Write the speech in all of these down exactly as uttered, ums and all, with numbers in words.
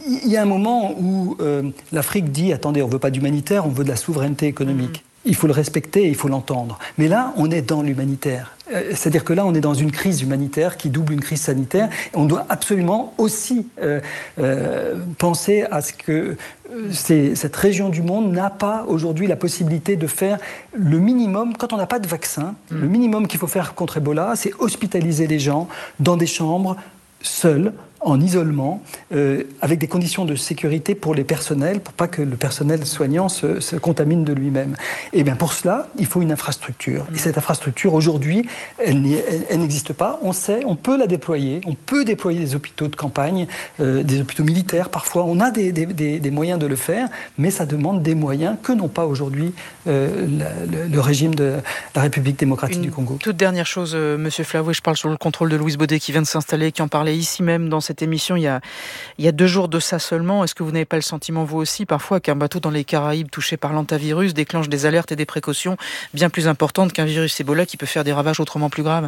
il y a un moment où euh, l'Afrique dit « Attendez, on ne veut pas d'humanitaire, on veut de la souveraineté économique. Mmh. » Il faut le respecter, il faut l'entendre. Mais là, on est dans l'humanitaire. C'est-à-dire que là, on est dans une crise humanitaire qui double une crise sanitaire. On doit absolument aussi euh, euh, penser à ce que c'est, cette région du monde n'a pas aujourd'hui la possibilité de faire le minimum, quand on n'a pas de vaccin, mmh. le minimum qu'il faut faire contre Ebola, c'est hospitaliser les gens dans des chambres, seuls, en isolement, euh, avec des conditions de sécurité pour les personnels, pour pas que le personnel soignant se, se contamine de lui-même. Et bien pour cela, il faut une infrastructure. Mmh. Et cette infrastructure, aujourd'hui, elle, elle, elle n'existe pas. On sait, on peut la déployer. On peut déployer des hôpitaux de campagne, euh, des hôpitaux militaires parfois. On a des, des, des, des moyens de le faire, mais ça demande des moyens que n'ont pas aujourd'hui euh, le, le régime de la République démocratique une du Congo. Toute dernière chose, euh, Monsieur Flavoué, je parle sur le contrôle de Louise Baudet qui vient de s'installer, qui en parlait ici même dans cette émission il y, a, il y a deux jours de ça seulement. Est-ce que vous n'avez pas le sentiment, vous aussi, parfois, qu'un bateau dans les Caraïbes touché par l'antavirus déclenche des alertes et des précautions bien plus importantes qu'un virus Ebola qui peut faire des ravages autrement plus graves ?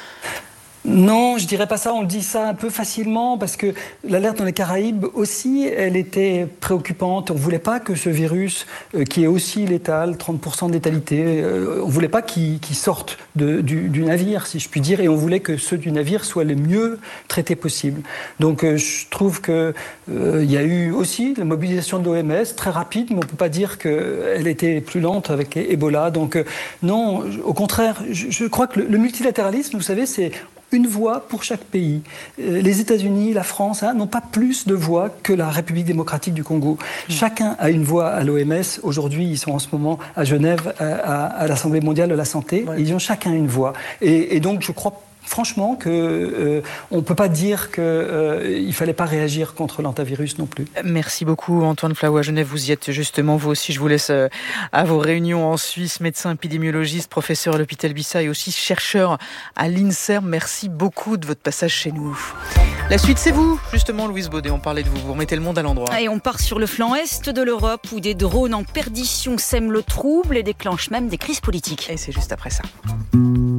Non, je dirais pas ça. On le dit ça un peu facilement parce que l'alerte dans les Caraïbes aussi, elle était préoccupante. On voulait pas que ce virus, euh, qui est aussi létal, trente pour cent de létalité, euh, on voulait pas qu'il, qu'il sorte de, du, du navire, si je puis dire, et on voulait que ceux du navire soient les mieux traités possible. Donc, euh, je trouve que euh, il y a eu aussi la mobilisation de l'O M S très rapide, mais on peut pas dire qu'elle était plus lente avec Ebola. Donc, euh, non, au contraire, je, je crois que le, le multilatéralisme, vous savez, c'est une voix pour chaque pays. Les États-Unis, la France hein, n'ont pas plus de voix que la République démocratique du Congo. Mmh. Chacun a une voix à l'O M S. Aujourd'hui, ils sont en ce moment à Genève, à, à l'Assemblée mondiale de la santé. Ouais. Ils ont chacun une voix. Et, et donc, je crois franchement qu'on euh, ne peut pas dire qu'il euh, ne fallait pas réagir contre l'antavirus non plus. Merci beaucoup Antoine Flavoué à Genève. Vous y êtes justement, vous aussi. Je vous laisse euh, à vos réunions en Suisse, médecin épidémiologiste, professeur à l'hôpital Bissa et aussi chercheur à l'INSERM. Merci beaucoup de votre passage chez nous. La suite, c'est vous, justement, Louise Baudet. On parlait de vous. Vous remettez le monde à l'endroit. Et on part sur le flanc est de l'Europe où des drones en perdition sèment le trouble et déclenchent même des crises politiques. Et c'est juste après ça.